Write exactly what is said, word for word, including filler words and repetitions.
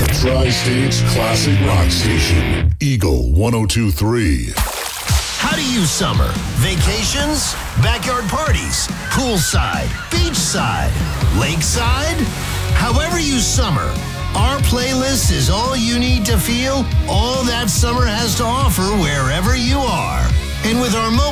Tri-State's classic rock station, Eagle one oh two point three. How do you summer? Vacations? Backyard parties? Poolside? Beachside? Lakeside? However you summer, our playlist is all you need to feel all that summer has to offer wherever you are. And with our mobile